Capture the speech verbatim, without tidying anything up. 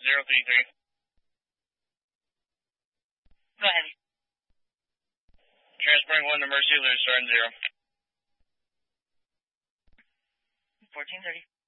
zero three three. Go ahead. Transporting one to Mercy, Lewis, starting zero. fourteen thirty.